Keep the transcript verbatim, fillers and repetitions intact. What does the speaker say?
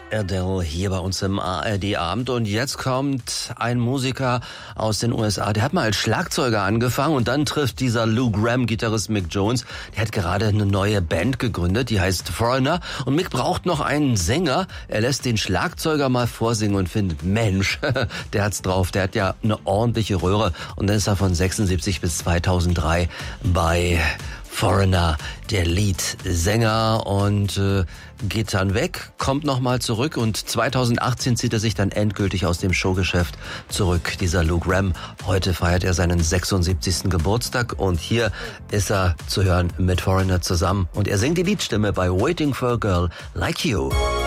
Adele hier bei uns im A R D-Abend. Und jetzt kommt ein Musiker aus den U S A, der hat mal als Schlagzeuger angefangen und dann trifft dieser Lou Gramm, Gitarrist Mick Jones, der hat gerade eine neue Band gegründet, die heißt Foreigner. Und Mick braucht noch einen Sänger. Er lässt den Schlagzeuger mal vorsingen und findet, Mensch, der hat's drauf, der hat ja eine ordentliche Röhre. Und dann ist er von sechsundsiebzig bis zweitausenddrei bei Foreigner, der Leadsänger, und äh, geht dann weg, kommt nochmal zurück und zweitausendachtzehn zieht er sich dann endgültig aus dem Showgeschäft zurück. Dieser Lou Gramm, heute feiert er seinen sechsundsiebzigsten Geburtstag und hier ist er zu hören mit Foreigner zusammen und er singt die Liedstimme bei Waiting for a Girl Like You.